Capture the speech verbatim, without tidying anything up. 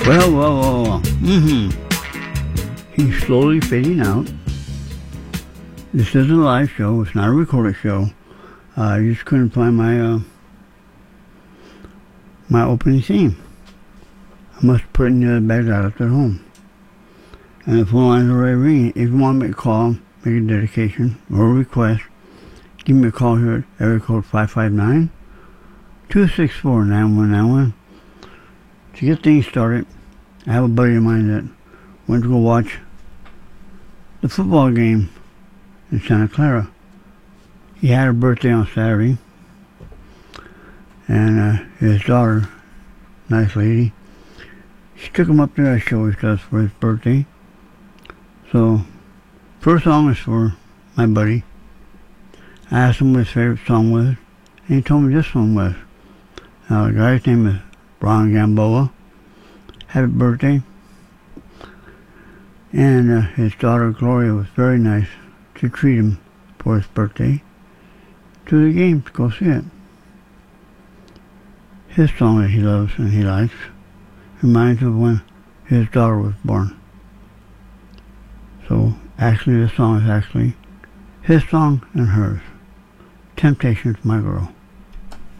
Well, well, well, well. Mm-hmm. He's slowly fading out. This isn't a live show. It's not a recorded show. Uh, I just couldn't find my uh, my opening theme. I must put it in the other bag I left at home. And the phone lines are already ringing. If you want to make a call, make a dedication or a request, give me a call here at area code five five nine, two six four, nine one nine one. To get things started, I have a buddy of mine that went to go watch the football game in Santa Clara. He had a birthday on Saturday, and uh, his daughter, nice lady, she took him up there as she always does for his birthday. So, first song is for my buddy. I asked him what his favorite song was, and he told me this one was. Now, the guy's name is Ron Gamboa. Happy birthday. And uh, his daughter Gloria was very nice to treat him for his birthday to the game to go see it. His song that he loves and he likes reminds him of when his daughter was born. So actually the song is actually his song and hers. Temptations, My Girl.